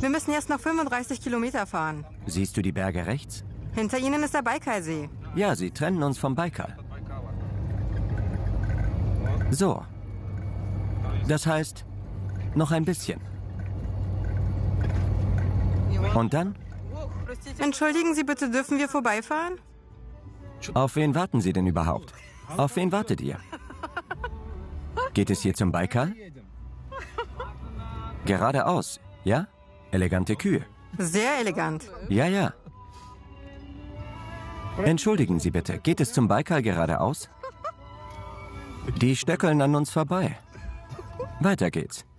Wir müssen jetzt noch 35 Kilometer fahren. Siehst du die Berge rechts? Hinter ihnen ist der Baikalsee. Ja, sie trennen uns vom Baikal. So. Das heißt, noch ein bisschen. Und dann? Entschuldigen Sie bitte, dürfen wir vorbeifahren? Auf wen warten Sie denn überhaupt? Auf wen wartet ihr? Geht es hier zum Baikal? Geradeaus, ja? Elegante Kühe. Sehr elegant. Ja, ja. Entschuldigen Sie bitte, geht es zum Baikal geradeaus? Die stöckeln an uns vorbei. Weiter geht's.